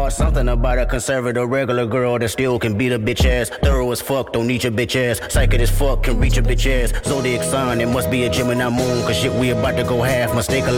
Something about a conservative regular girl that still can beat a bitch ass. Thorough as fuck, don't need your bitch ass. Psychic as fuck, can reach a bitch ass. Zodiac sign, it must be a Gemini moon. Cause shit, we about to go half. Mistakenly